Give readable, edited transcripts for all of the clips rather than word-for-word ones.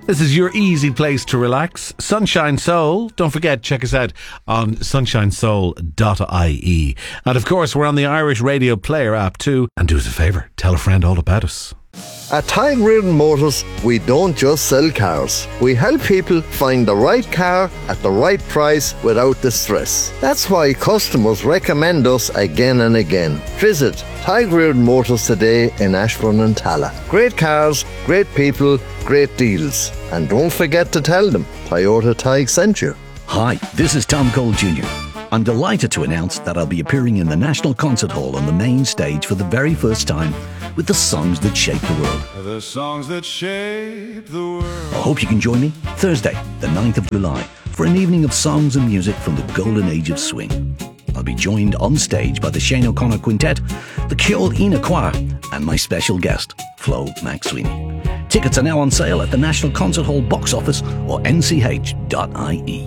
This is your easy place to relax. Sunshine Soul. Don't forget, check us out on sunshinesoul.ie. And of course, we're on the Irish Radio Player app too. And do us a favour, tell a friend all about us. At Tadhg Reardon Motors, we don't just sell cars. We help people find the right car at the right price without the stress. That's why customers recommend us again and again. Visit Tadhg Reardon Motors today in Ashbourne and Tala. Great cars, great people, great deals. And don't forget to tell them Toyota Tadhg sent you. Hi, this is Tom Cole Jr. I'm delighted to announce that I'll be appearing in the National Concert Hall on the main stage for the very first time with the songs that shape the world. The songs that shape the world. I hope you can join me Thursday, the 9th of July, for an evening of songs and music from the golden age of swing. I'll be joined on stage by the Shane O'Connor Quintet, the Ceol Ina Choir, and my special guest, Flo McSweeney. Tickets are now on sale at the National Concert Hall box office or nch.ie.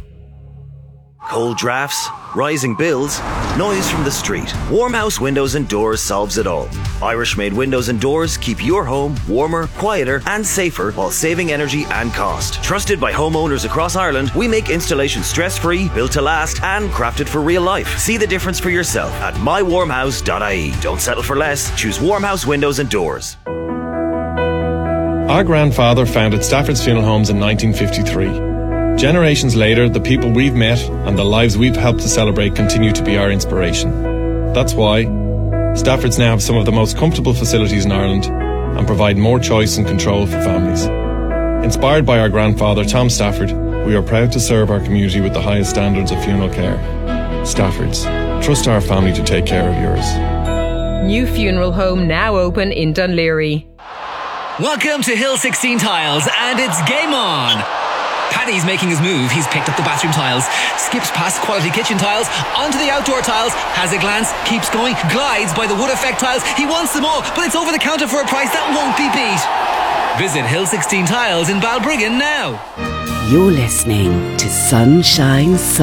Cold drafts, rising bills, noise from the street. Warmhouse Windows and Doors solves it all. Irish-made windows and doors keep your home warmer, quieter and safer while saving energy and cost. Trusted by homeowners across Ireland, we make installation stress-free, built to last and crafted for real life. See the difference for yourself at mywarmhouse.ie. Don't settle for less. Choose Warmhouse Windows and Doors. Our grandfather founded Stafford's Funeral Homes in 1953. Generations later, the people we've met and the lives we've helped to celebrate continue to be our inspiration. That's why Stafford's now have some of the most comfortable facilities in Ireland and provide more choice and control for families. Inspired by our grandfather, Tom Stafford, we are proud to serve our community with the highest standards of funeral care. Stafford's. Trust our family to take care of yours. New funeral home now open in Dunleary. Welcome to Hill 16 Tiles, and it's game on! Paddy's making his move. He's picked up the bathroom tiles, skips past quality kitchen tiles, onto the outdoor tiles, has a glance, keeps going, glides by the wood effect tiles. He wants them all, but it's over the counter for a price that won't be beat. Visit Hill 16 Tiles in Balbriggan now. You're listening to Sunshine Soul.